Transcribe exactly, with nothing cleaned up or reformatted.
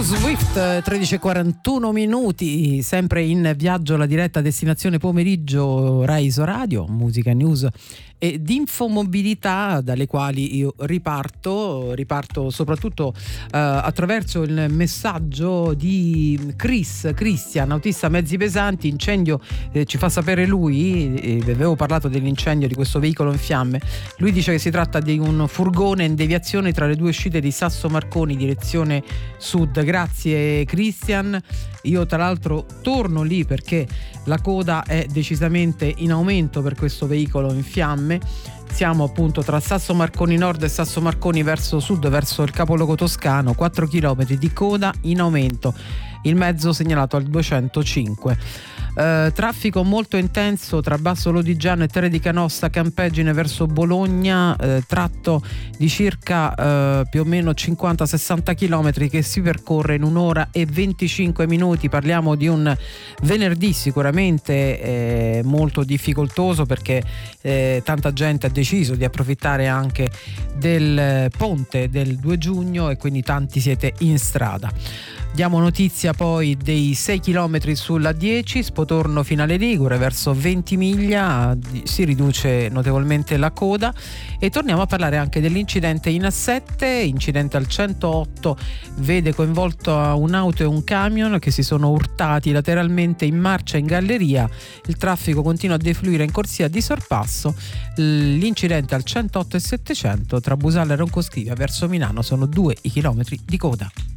Taylor Swift, tredici e quarantuno minuti, sempre in viaggio alla diretta destinazione pomeriggio Rai Isoradio, musica, news e di infomobilità, dalle quali io riparto, riparto soprattutto eh, attraverso il messaggio di Chris, Christian, autista mezzi pesanti, incendio, eh, ci fa sapere lui, eh, avevo parlato dell'incendio di questo veicolo in fiamme, lui dice che si tratta di un furgone in deviazione tra le due uscite di Sasso Marconi direzione sud. Grazie Christian, io tra l'altro torno lì perché la coda è decisamente in aumento per questo veicolo in fiamme. Siamo appunto tra Sasso Marconi Nord e Sasso Marconi verso sud, verso il capoluogo toscano, quattro chilometri di coda in aumento, il mezzo segnalato al duecentocinque. Uh, traffico molto intenso tra Basso Lodigiano e Terre di Canossa, Campeggine verso Bologna, uh, tratto di circa uh, più o meno cinquanta sessanta chilometri che si percorre in un'ora e venticinque minuti. Parliamo di un venerdì sicuramente eh, molto difficoltoso perché eh, tanta gente ha deciso di approfittare anche del ponte del due giugno e quindi tanti siete in strada. Diamo notizia poi dei sei chilometri sulla dieci, Spotorno Finale Ligure verso Ventimiglia, si riduce notevolmente la coda. E torniamo a parlare anche dell'incidente in A sette, incidente al centootto, vede coinvolto un'auto e un camion che si sono urtati lateralmente in marcia in galleria, il traffico continua a defluire in corsia di sorpasso. L'incidente al centootto e settecento tra Busalla e Roncoscrivia verso Milano, sono due i chilometri di coda.